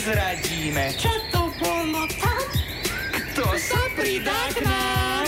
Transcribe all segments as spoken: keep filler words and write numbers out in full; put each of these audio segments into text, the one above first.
prezradíme. Čo to bolo tam? Kto sa pridá k nám?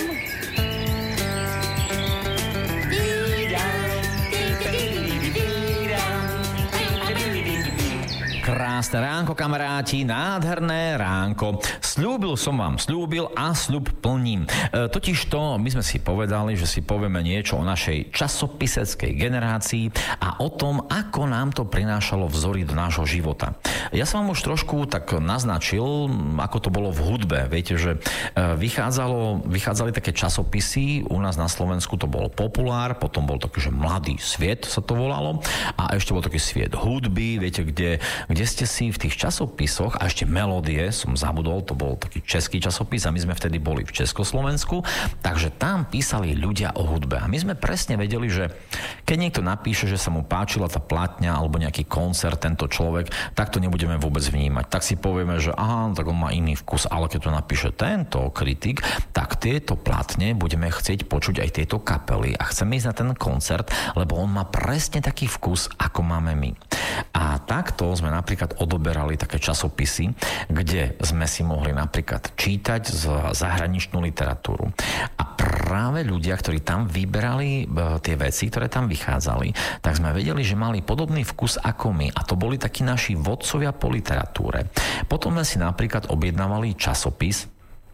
Krásne ránko, kamaráti, nádherné ránko. Sľúbil som vám, sľúbil a sľub plním. E, totižto my sme si povedali, že si povieme niečo o našej časopiseckej generácii a o tom, ako nám to prinášalo vzory do nášho života. Ja som vám už trošku tak naznačil, ako to bolo v hudbe. Viete, že vychádzalo, vychádzali také časopisy, u nás na Slovensku to bol Populár, potom bol taký, že Mladý sviet sa to volalo a ešte bol taký Sviet hudby, viete, kde, kde ste si v tých časopisoch, a ešte Melódie, som zabudol, to bol taký český časopis a my sme vtedy boli v Československu, takže tam písali ľudia o hudbe a my sme presne vedeli, že keď niekto napíše, že sa mu páčila tá platňa alebo nejaký koncert, tento človek, tak to nebudeme vôbec vnímať. Tak si povieme, že aha, tak on má iný vkus, ale keď to napíše tento kritik, tak tieto platne budeme chcieť počuť aj tieto kapely a chceme ísť na ten koncert, lebo on má presne taký vkus, ako máme my. A takto sme napríklad odoberali také časopisy, kde sme si mohli napríklad čítať z zahraničnú literatúru. A práve ľudia, ktorí tam vyberali tie veci, ktoré tam vychádzali, tak sme vedeli, že mali podobný vkus ako my. A to boli takí naši vodcovia po literatúre. Potom sme si napríklad objednávali časopis,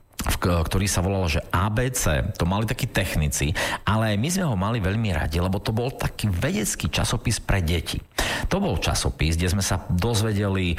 ktorý sa volal, že á bé cé, to mali takí technici, ale my sme ho mali veľmi radi, lebo to bol taký vedecký časopis pre deti. To bol časopis, kde sme sa dozvedeli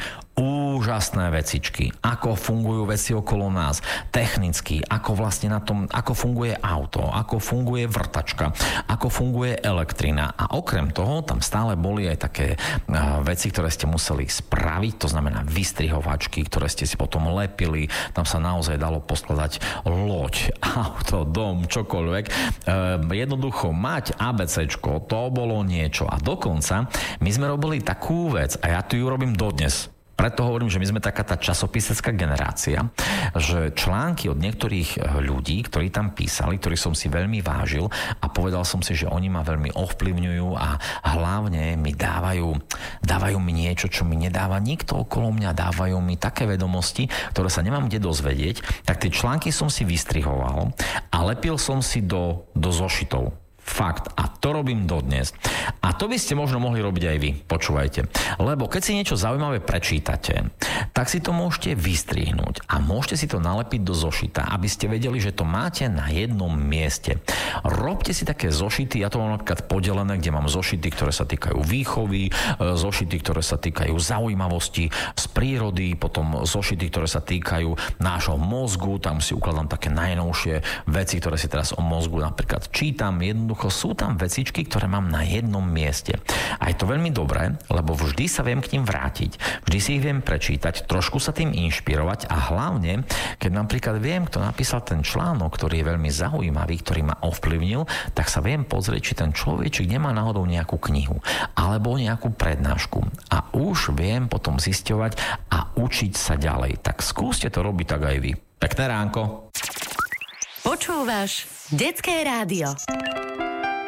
úžasné vecičky, ako fungujú veci okolo nás, technicky, ako vlastne na tom, ako funguje auto, ako funguje vrtačka, ako funguje elektrina. A okrem toho tam stále boli aj také uh, veci, ktoré ste museli spraviť, to znamená vystrihovačky, ktoré ste si potom lepili, tam sa naozaj dalo poskladať loď, auto, dom, čokoľvek. Uh, jednoducho mať ABCčko, to bolo niečo. A dokonca my sme robili takú vec, a ja tu ju robím dodnes. Preto hovorím, že my sme taká tá časopisecká generácia, že články od niektorých ľudí, ktorí tam písali, ktorí som si veľmi vážil a povedal som si, že oni ma veľmi ovplyvňujú a hlavne mi dávajú, dávajú mi niečo, čo mi nedáva nikto okolo mňa, dávajú mi také vedomosti, ktoré sa nemám kde dozvedieť, tak tie články som si vystrihoval a lepil som si do, do zošitov. Fakt. A to robím dodnes. A to by ste možno mohli robiť aj vy. Počúvajte. Lebo keď si niečo zaujímavé prečítate, tak si to môžete vystrihnúť a môžete si to nalepiť do zošita, aby ste vedeli, že to máte na jednom mieste. Robte si také zošity, ja to mám napríklad podelené, kde mám zošity, ktoré sa týkajú výchovy, zošity, ktoré sa týkajú zaujímavosti z prírody, potom zošity, ktoré sa týkajú nášho mozgu, tam si ukladám také najnovšie veci, ktoré si teraz o mozgu napríklad čítam. Jednoducho sú tam vecičky, ktoré mám na jednom mieste. A je to veľmi dobré, lebo vždy sa viem k ním vrátiť, vždy si ich viem prečítať, trošku sa tým inšpirovať a hlavne, keď napríklad viem, kto napísal ten článok, ktorý je veľmi zaujímavý, ktorý ma ovplyvnil, tak sa viem pozrieť, či ten človečik nemá náhodou nejakú knihu alebo nejakú prednášku. A už viem potom zisťovať a učiť sa ďalej. Tak skúste to robiť tak aj vy. Pekné ránko. Počúvaš Detské rádio.